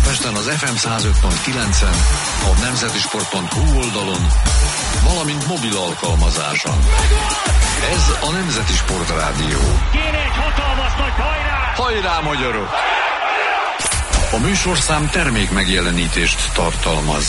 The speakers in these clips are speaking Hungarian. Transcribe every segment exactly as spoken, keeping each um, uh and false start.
Budapesten az ef em száz öt pont kilencen, a nemzeti sport pont hu oldalon, valamint mobil alkalmazáson. Ez a Nemzeti Sport Rádió. Kéne egy hatalmas nagy hajrá! Hajrá, magyarok! A műsorszám termék megjelenítést tartalmaz.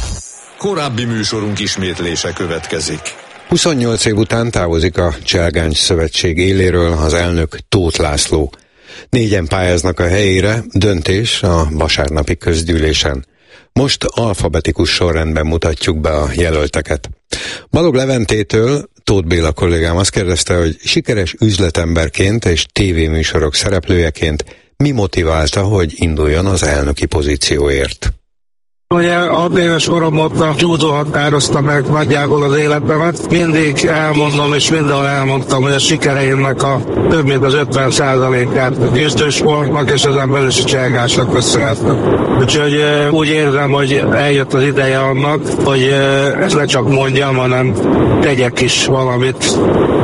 Korábbi műsorunk ismétlése következik. huszonnyolc év után távozik a Cselgáncs Szövetség éléről az elnök Tóth László. Négyen pályáznak a helyére, döntés a vasárnapi közgyűlésen. Most alfabetikus sorrendben mutatjuk be a jelölteket. Balog Leventétől Tóth Béla kollégám azt kérdezte, hogy sikeres üzletemberként és tévéműsorok szereplőjeként mi motiválta, hogy induljon az elnöki pozícióért. Ugye hat éves korom óta a judó határozta meg nagyjából az életemet. Mindig elmondom, és mindenhol elmondtam, hogy a sikereimnek a több mint az ötven százalékát a küzdősportnak és ezen belül is a cselgásnak köszönhetem. Úgyhogy úgy érzem, hogy eljött az ideje annak, hogy ezt ne csak mondjam, hanem tegyek is valamit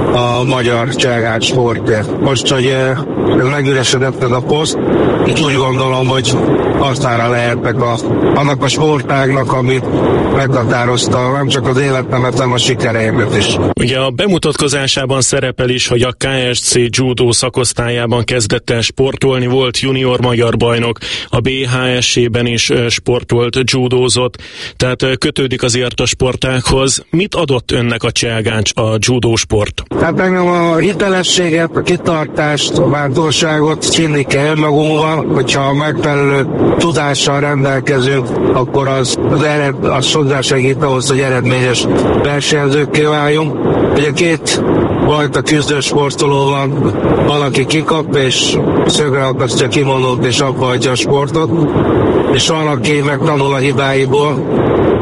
a magyar cselgánc sportért. Most, hogy ez megüresedett ez a poszt, és úgy gondolom, hogy hasznára lehetnek a, annak a sportágnak, amit meghatározta nem csak az életemet, hanem a sikereimet is. Ugye a bemutatkozásában szerepel is, hogy a ká es cé judó szakosztályában kezdett el sportolni, volt junior magyar bajnok, a bé há es-ében is sportolt, judózott, tehát kötődik azért a sportághoz. Mit adott önnek a cselgáncs, a judó sport? Hát engem a hitelességet, a kitartást, a bátorságot csinni kell önmagunkban, hogyha megfelelő tudással rendelkezünk, akkor az, az, ered, az hozzásegít ahhoz, hogy eredményes versenyzőkké váljunk. Ugye két fajta küzdő sportoló van, valaki kikap és szögre akasztja kimondót és abba hagyja a sportot, és van, aki megtanul a hibáiból,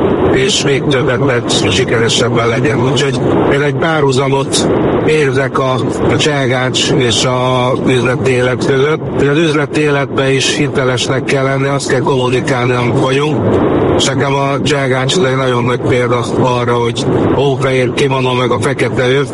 és még többet lehet sikeresebben legyen. Úgyhogy én egy párhuzamot érzek a, a cselgáncs és a üzleti élet között. Az üzleti életben is hitelesnek kell lenni, azt kell kommunikálni, amit vagyunk. És nekem a cselgáncs egy nagyon nagy példa arra, hogy ófehér kimono meg a fekete öv,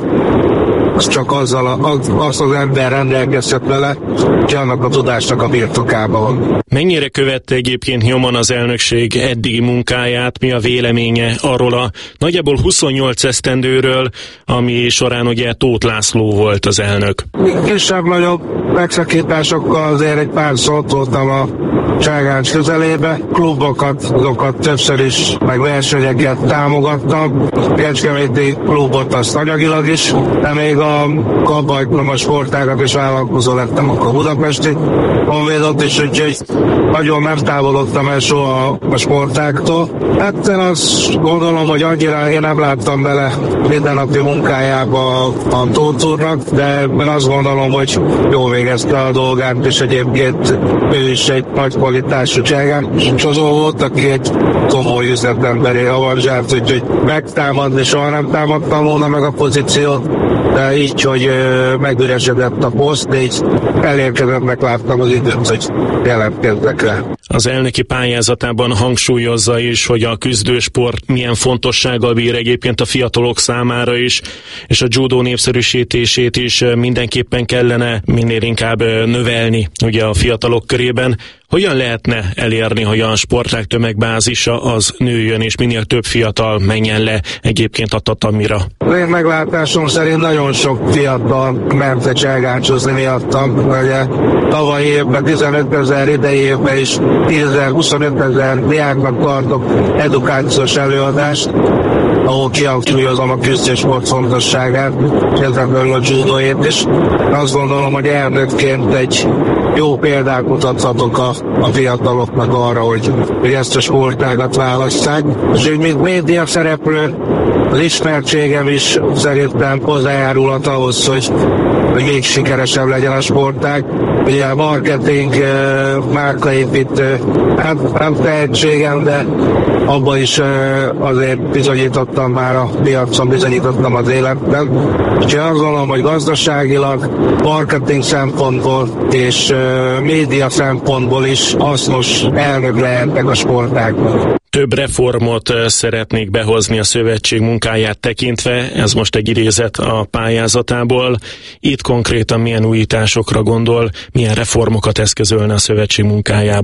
az csak azzal a, az, az az ember rendelkezhet vele, hogy annak a tudásnak a birtokában van. Mennyire követte egyébként nyomon az elnökség eddigi munkáját, mi a véleménye arról a nagyjából huszonnyolc esztendőről, ami során ugye Tóth László volt az elnök? Kisebb-nagyobb megszakításokkal azért egy pár szót voltam a cselgáncs közelébe. Klubokat, azokat többször is, meg versenyeket támogattam. Kecskeméti klubot azt anyagilag is, de még a kabajtlom a sportágat és vállalkozó lettem akkor budapesti honvédot is, úgyhogy nagyon nem távolodtam el soha a sportáktól. Hát én azt gondolom, hogy annyira én nem láttam bele mindennapi munkájába a Tóth úrnak, de én azt gondolom, hogy jól végezte a dolgát, és egyébként ő is egy nagy kvalitású cselgáncsozó volt, aki egy komoly üzletemberé avanzsált, úgyhogy megtámadni soha nem támadtam volna meg a pozíciót, de így, hogy megüresedett a poszt, így elérkezettnek láttam az időt, hogy jelentkezzek rá. Az elnöki pályázatában hangsúlyozza is, hogy a küzdősport milyen fontossággal bír egyébként a fiatalok számára is, és a judó népszerűsítését is mindenképpen kellene minél inkább növelni ugye a fiatalok körében. Hogyan lehetne elérni, hogy a sportág tömegbázisa az nőjön, és minél több fiatal menjen le egyébként a tatamira? Én meglátásom szerint nagyon sok fiatal ment le cselgáncsozni miattam. Ugye tavalyi évben tizenöt ezer, idei évben is tízezer-huszonöt ezer diáknak tartok edukációs előadást, ahol kihangsúlyozom a küzdősport fontosságát, ezekből a judóét is. Azt gondolom, hogy elnökként egy jó példát mutathatok a, a fiataloknak arra, hogy, hogy ezt a sportágat válasszák. És úgy, mint média szereplő, az ismertségem is szerintem hozzájárulhat ahhoz, hogy, hogy még sikeresebb legyen a sportág. Ugye a marketing, márkaépítő, hát nem tehetségem, de abban is azért bizonyítottam már a piacon, bizonyítottam az életben. Úgyhogy azt gondolom, hogy gazdaságilag, marketing szempontból és média szempontból is hasznos elnök lehetnek a sportágban. Több reformot szeretnék behozni a szövetség munkáját tekintve, ez most egy idézet a pályázatából. Itt konkrétan milyen újításokra gondol, milyen reformokat eszközölne a szövetség munkájában?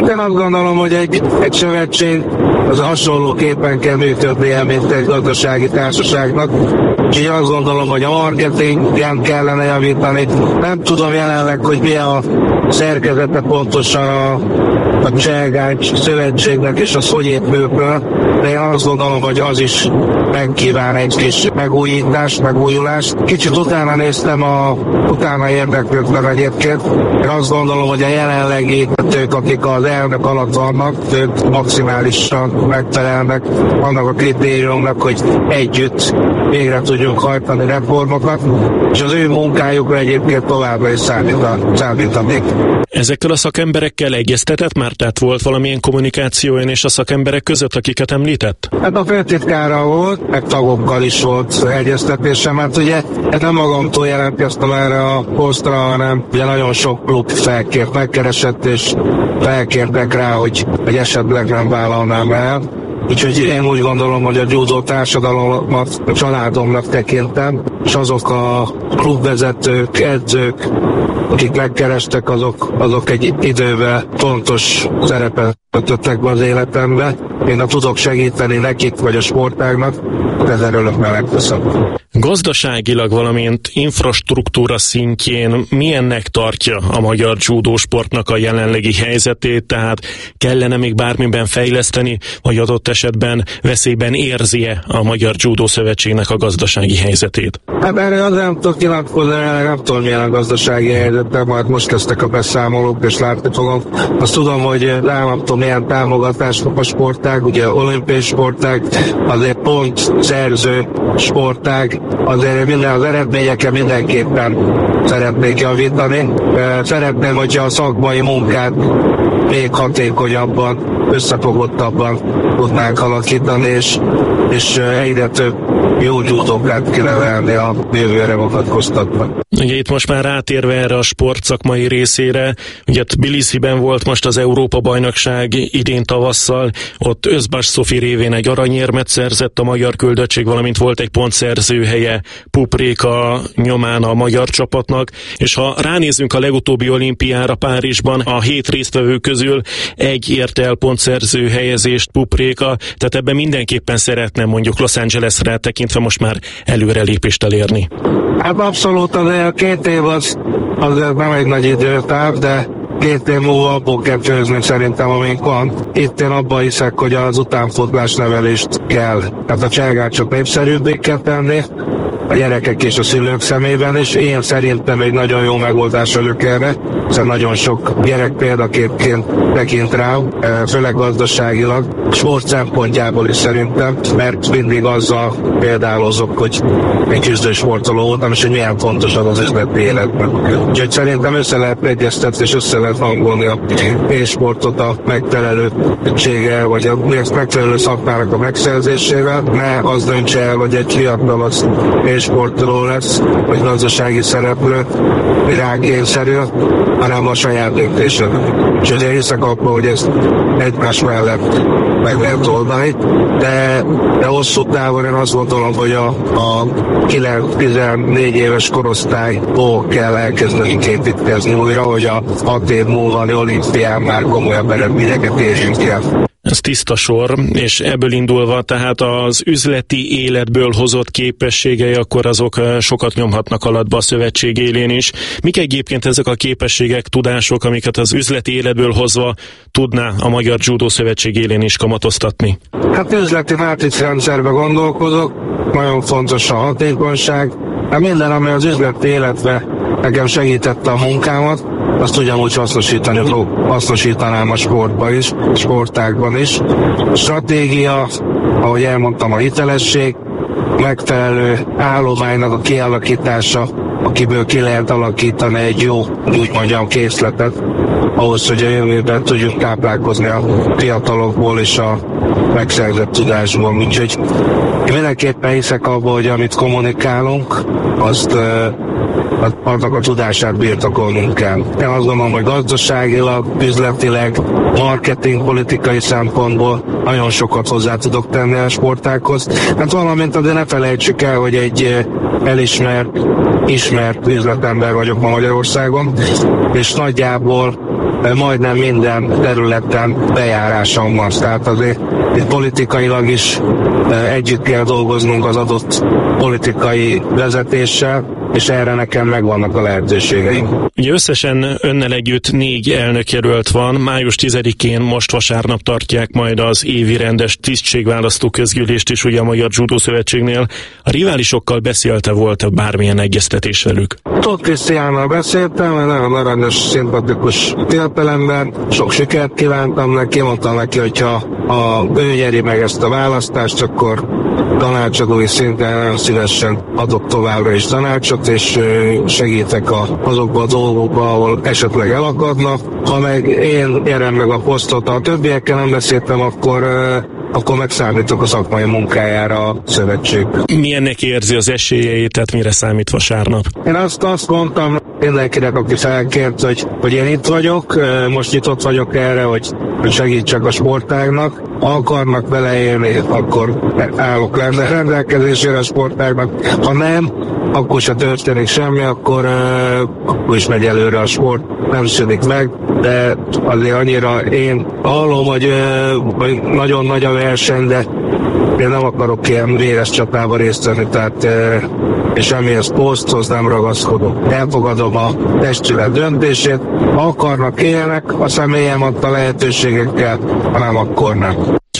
Én azt gondolom, hogy egy, egy szövetség az hasonlóképpen kell működnie, mint egy gazdasági társaságnak. Úgyhogy azt gondolom, hogy a marketingen kellene javítani. Nem tudom jelenleg, hogy mi a szerkezete pontosan a, a Cselgáncs szövetségnek, és az hogy épül föl, de én azt gondolom, hogy az is megkíván egy kis megújítást, megújulást. Kicsit utána néztem, a, utána érdeklődtem egyébként. Én azt gondolom, hogy a jelenlegi ők, akik az elnök alatt vannak, ők maximálisan megfelelnek annak a kritériumnak, hogy együtt végre tudjunk hajtani reformokat, és az ő munkájukra egyébként továbbra is számítanék. Ezekkel a szakemberekkel egyeztetett már? Tehát volt valamilyen kommunikáció ön és a szakemberek között, akiket említett? Hát a főtitkára volt, meg tagokkal is volt egyeztetésem, mert ugye nem magamtól jelentkeztem erre a posztra, hanem ugye nagyon sok klub felkért, megkeresett, és felkértek rá, hogy, hogy esetleg nem vállalnám el. Úgyhogy én úgy gondolom, hogy a judó társadalomat a családomnak tekintem, és azok a klubvezetők, edzők, akik megkerestek, azok, azok egy időben fontos szerepet töltöttek be az életembe. Én nem tudok segíteni nekik, vagy a sportágnak, ezzel örömmel megköszönöm. Gazdaságilag, valamint infrastruktúra szintjén milyennek tartja a magyar judósportnak a jelenlegi helyzetét, tehát kellene még bármiben fejleszteni, vagy adott esetben veszélyben érzi-e a Magyar Judó Szövetségnek a gazdasági helyzetét? Hát erre az nem tudok nyilatkozni, nem tudom milyen a gazdasági helyzetem, majd most kezdtek a beszámolók, és látni fogom. Azt tudom, hogy nem tudom milyen támogatást kap a sportág, ugye olimpiai sportág, azért pont szerző sportág, azért minden az eredményeken mindenképpen szeretnék javítani. Szeretném, hogyha a szakmai munkát még hatékonyabban, összefogottabban tudnánk alakítani, és, és egyre több jó judókát kinevelni a jövőre vonatkoztatva. Ugye itt most már rátérve erre a sportszakmai részére, ugye Tbilisiben volt most az Európa-bajnokság idén tavasszal, ott Özbas Szofi révén egy aranyérmet szerzett a magyar küldöttség, valamint volt egy pontszerzőhelye Pupréka nyomán a magyar csapatnak, és ha ránézzünk a legutóbbi olimpiára Párizsban, a hét résztvevő közül egy érte el pontszerző helyezést Pupréka, tehát ebben mindenképpen szeretne mondjuk Los Angelesre tekintve most már előrelépést elérni. Hát abszolút, de a két év az, az nem egy nagy időtáv, de két év múlva abból kell csőzni szerintem, amink van. Itt én abban hiszek, hogy az utánfotlás nevelést kell. Tehát a cselgácsot népszerűbbé kell tenni, a gyerekek és a szülők szemében, és én szerintem egy nagyon jó megoldás vagyok erre, hiszen nagyon sok gyerek példaképként tekint rám, főleg gazdaságilag, sport szempontjából is szerintem, mert mindig azzal példálozok, hogy egy küzdősportoló voltam, és hogy milyen fontos az az üzleti életben. Úgyhogy szerintem össze lehet egyeztetni, és össze lehet hangolni a e-sportot a megfelelőséggel, vagy a megfelelő szakmának a megszerzésével. Ne az döntse el, hogy egy fiatal az e-sportoló lesz, vagy gazdasági szereplő, rákényszerű, hanem a saját döntésed. Úgyhogy én hiszek abban, hogy ezt egymás mellett meg lehet oldani, de, de hosszú távon én azt gondolom, hogy a, a kilenc-tizennégy éves korosztályból kell elkezdeni képítkezni újra, hogy a hat év múlva olimpián már komolyabb eredményeket érjünk el. Ez tiszta sor, és ebből indulva tehát az üzleti életből hozott képességei, akkor azok sokat nyomhatnak alatba a szövetség élén is. Mik egyébként ezek a képességek, tudások, amiket az üzleti életből hozva tudná a Magyar Judó Szövetség élén is kamatoztatni? Hát üzleti mátrixrendszerbe gondolkozok, nagyon fontos a hatékonyság, de minden, ami az üzleti életbe nekem segítette a munkámat, azt ugyanúgy hasznosítani, hasznosítanám a sportban is, sportágban is. Stratégia, ahogy elmondtam, a hitelesség, megfelelő állománynak a kialakítása, akiből ki lehet alakítani egy jó, úgy mondjam, készletet, ahhoz, hogy a jövőben tudjuk táplálkozni a fiatalokból és a megszerzett tudásból. Úgyhogy én mindenképpen hiszek abban, hogy amit kommunikálunk, azt annak a tudását birtokolnunk kell. Én azt gondolom, hogy gazdaságilag, üzletileg, marketing, politikai szempontból nagyon sokat hozzá tudok tenni a sportághoz. Hát valamint azért ne felejtsük el, hogy egy elismert, ismert üzletember vagyok ma Magyarországon, és nagyjából majdnem minden területen bejárásom van. Tehát azért itt politikailag is együtt kell dolgoznunk az adott politikai vezetéssel, és erre nekem megvannak a lehetőségeim. Ugye összesen önnel együtt négy elnökjelölt van, május tizedikén most vasárnap tartják majd az évi rendes tisztségválasztó közgyűlést is ugye a Magyar Judo Szövetségnél. A riválisokkal beszélte, volt-e bármilyen egyeztetés velük? Tóth Krisztiánnal beszéltem, nagyon aranyos, szimpatikus fiatalember, sok sikert kívántam neki, mondtam neki, hogyha a ő nyeri meg ezt a választást, akkor tanácsadói szinten nagyon szívesen adok továbbra is tanácsot, és segítek a, azokba a dolgokba, ahol esetleg elakadnak. Ha meg én nyerem meg a posztot, ha a többiekkel nem beszéltem, akkor akkor megszámítok a szakmai munkájára a szövetség. Milyennek érzi az esélyeit, tehát mire számít vasárnap? Én azt, azt mondtam mindenkinek, aki felkért, hogy, hogy én itt vagyok, most nyitott vagyok erre, hogy segítsek a sportágnak. Ha akarnak beleélni, akkor állok rendelkezésére a sportágnak. Ha nem, akkor se történik semmi, akkor, akkor is megy előre a sport, nem szűnik meg, de azért annyira én hallom, hogy, hogy nagyon nagy a verseny, de én nem akarok ilyen véres csatában részt venni, tehát és semmihez poszthoz nem ragaszkodok. Elfogadom a testület döntését, ha akarnak élnek, a személyem adta lehetőségekkel, ha nem, akkor nem.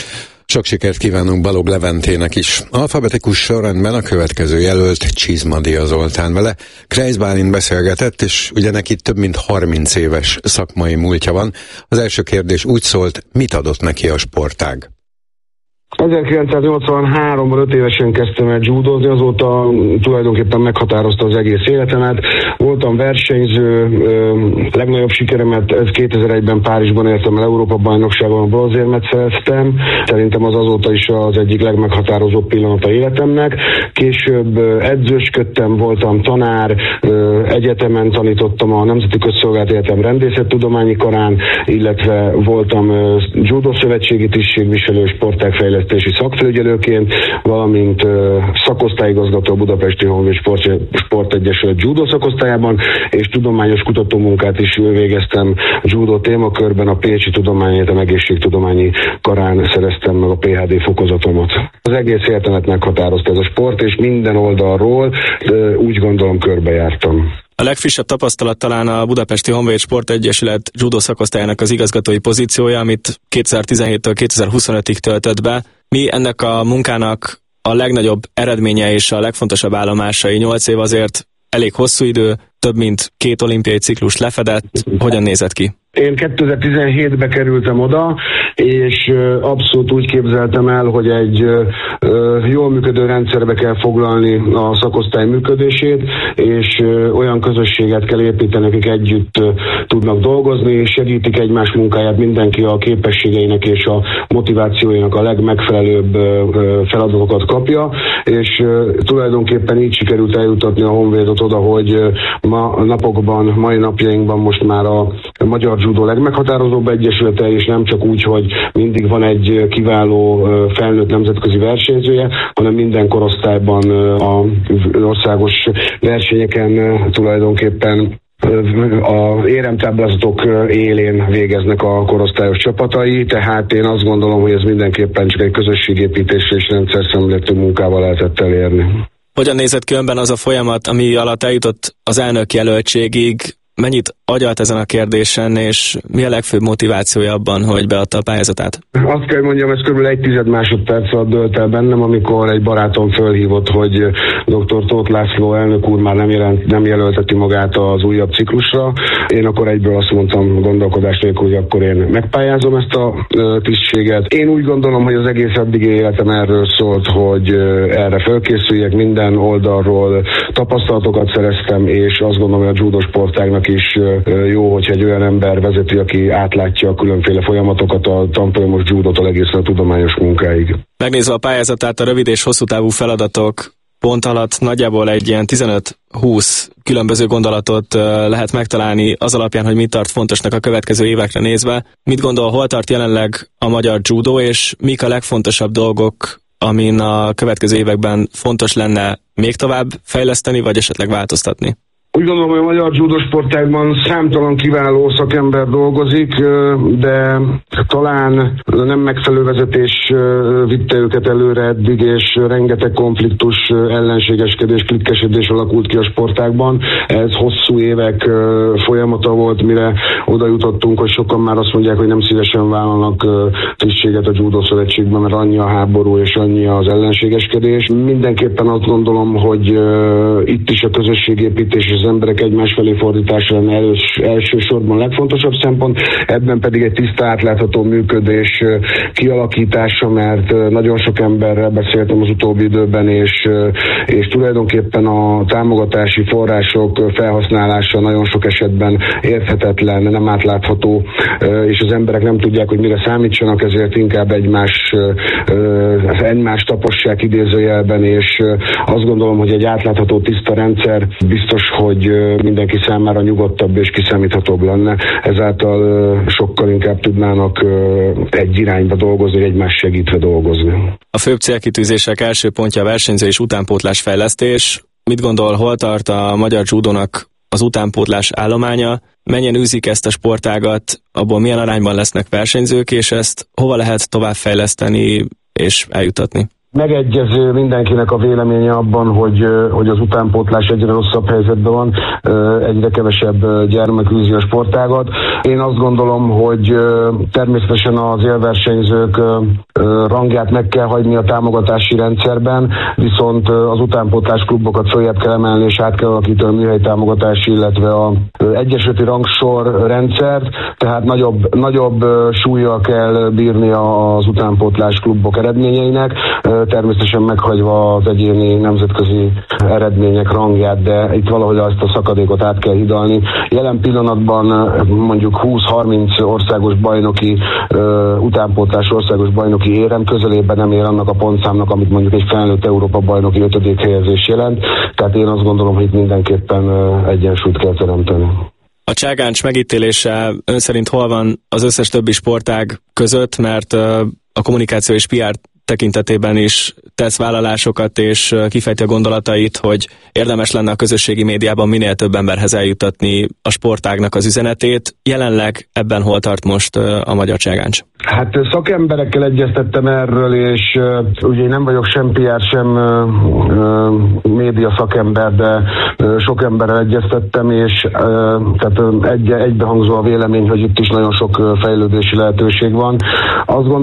Sok sikert kívánunk Balog Leventének is. Alfabetikus sorrendben a következő jelölt Csizmadia Zoltán. Vele Kreis Bálint beszélgetett, és ugye neki több mint harminc éves szakmai múltja van. Az első kérdés úgy szólt, mit adott neki a sportág? ezerkilencszáznyolcvanháromban öt évesen kezdtem el judozni, azóta tulajdonképpen meghatározta az egész életemet. Voltam versenyző, legnagyobb sikeremet ez kétezer-egyben Párizsban értem el, Európa-bajnokságon a bronzérmet szereztem. Szerintem az azóta is az egyik legmeghatározóbb pillanat a életemnek. Később edzősködtem, voltam tanár, egyetemen tanítottam a Nemzeti Közszolgálati Egyetem Rendészettudományi Karán, illetve voltam judo szövetségi tisztségviselő, sportágfejlesztő szakfelügyelőként, valamint uh, szakosztályigazgató a Budapesti Honvéd Sport, Sportegyesület judo szakosztályában, és tudományos kutatómunkát is végeztem judo témakörben, a Pécsi Tudományegyetem Egészségtudományi Karán szereztem meg a pé há dé fokozatomat. Az egész életemet meghatározta ez a sport, és minden oldalról uh, úgy gondolom körbejártam. A legfrissebb tapasztalat talán a Budapesti Honvéd Sportegyesület judo szakosztályának az igazgatói pozíciója, amit kétezer-tizenhéttől kétezer-huszonötig töltött be. Mi ennek a munkának a legnagyobb eredménye és a legfontosabb állomásai? Nyolc év azért elég hosszú idő, több mint két olimpiai ciklust lefedett. Hogyan nézett ki? Én kétezer-tizenhétben kerültem oda, és abszolút úgy képzeltem el, hogy egy jól működő rendszerbe kell foglalni a szakosztály működését, és olyan közösséget kell építeni, akik együtt tudnak dolgozni, segítik egymás munkáját, mindenki a képességeinek és a motivációinak a legmegfelelőbb feladatokat kapja, és tulajdonképpen így sikerült eljutatni a Honvédot oda, hogy ma napokban, mai napjainkban most már a magyar judo legmeghatározóbb egyesülete, és nem csak úgy, hogy mindig van egy kiváló felnőtt nemzetközi versenyzője, hanem minden korosztályban az országos versenyeken tulajdonképpen az éremtáblázatok élén végeznek a korosztályos csapatai, tehát én azt gondolom, hogy ez mindenképpen csak egy közösségépítésre és rendszerszemléletű munkával lehetett elérni. Hogyan nézett ki önben az a folyamat, ami alatt eljutott az elnök jelöltségig? Mennyit agyalt ezen a kérdésen, és mi a legfőbb motivációja abban, hogy beadta a pályázatát? Azt kell, hogy mondjam, ez kb. egy tized másodperc alatt dölt el bennem, amikor egy barátom fölhívott, hogy dr. Tóth László elnök úr már nem, jelent, nem jelölteti magát az újabb ciklusra. Én akkor egyből azt mondtam gondolkodás nélkül, hogy akkor én megpályázom ezt a tisztséget. Én úgy gondolom, hogy az egész eddigi életem erről szólt, hogy erre fölkészüljek, minden oldalról tapasztalatokat szereztem, és azt gondolom, hogy a judo sportágnak is jó, hogyha egy olyan ember vezeti, aki átlátja a különféle folyamatokat, a tanfolyamos judótól egészen a tudományos munkáig. Megnézve a pályázatát, a rövid és hosszú távú feladatok pont alatt nagyjából egy ilyen tizenöt-húsz különböző gondolatot lehet megtalálni az alapján, hogy mit tart fontosnak a következő évekre nézve. Mit gondol, hol tart jelenleg a magyar judó, és mik a legfontosabb dolgok, amin a következő években fontos lenne még tovább fejleszteni, vagy esetleg változtatni? Úgy gondolom, hogy a magyar judo sportágban számtalan kiváló szakember dolgozik, de talán nem megfelelő vezetés vitte őket előre eddig, és rengeteg konfliktus, ellenségeskedés, klikkesedés alakult ki a sportágban. Ez hosszú évek folyamata volt, mire oda jutottunk, hogy sokan már azt mondják, hogy nem szívesen vállalnak tisztséget a judo szövetségben, mert annyi a háború és annyi az ellenségeskedés. Mindenképpen azt gondolom, hogy itt is a közösségépítés és az emberek egymás felé fordítása lenne elős, elsősorban legfontosabb szempont, ebben pedig egy tiszta, átlátható működés kialakítása, mert nagyon sok emberrel beszéltem az utóbbi időben, és, és tulajdonképpen a támogatási források felhasználása nagyon sok esetben érthetetlen, nem átlátható, és az emberek nem tudják, hogy mire számítsanak, ezért inkább egymás, egymást tapossák idézőjelben, és azt gondolom, hogy egy átlátható, tiszta rendszer biztos, hogy mindenki számára nyugodtabb és kiszámíthatóbb lenne. Ezáltal sokkal inkább tudnának egy irányba dolgozni, egymás segítve dolgozni. A főbb célkitűzések első pontja a versenyző és utánpótlás fejlesztés. Mit gondol, hol tart a magyar judónak az utánpótlás állománya? Mennyien űzik ezt a sportágat, abból milyen arányban lesznek versenyzők, és ezt hova lehet továbbfejleszteni és eljutatni? Megegyező mindenkinek a véleménye abban, hogy, hogy az utánpótlás egyre rosszabb helyzetben van, egyre kevesebb gyermek űzi a sportágat. Én azt gondolom, hogy természetesen az élversenyzők rangját meg kell hagyni a támogatási rendszerben, viszont az utánpótlás klubokat följebb kell emelni, és át kell alakítani a műhely támogatási, illetve a egyesületi rangsor rendszert, tehát nagyobb, nagyobb súllyal kell bírni az utánpótlás klubok eredményeinek, természetesen meghagyva az egyéni nemzetközi eredmények rangját, de itt valahogy azt a szakadékot át kell hidalni. Jelen pillanatban mondjuk húsz-harminc országos bajnoki, utánpótlás országos bajnoki érem közelében nem ér annak a pontszámnak, amit mondjuk egy felnőtt Európa bajnoki ötödik helyezés jelent, tehát én azt gondolom, hogy itt mindenképpen egyensúlyt kell teremteni. A cselgáncs megítélése ön szerint hol van az összes többi sportág között, mert a kommunikáció és pé er tekintetében is tesz vállalásokat, és kifejti a gondolatait, hogy érdemes lenne a közösségi médiában minél több emberhez eljutatni a sportágnak az üzenetét. Jelenleg ebben hol tart most a magyar cselgáncs? Hát szakemberekkel egyeztettem erről, és uh, ugye én nem vagyok sem pé er, sem uh, uh, média szakember, de uh, sok emberrel egyeztettem, és uh, tehát uh, egy, egybehangzó a vélemény, hogy itt is nagyon sok uh, fejlődési lehetőség van. Azt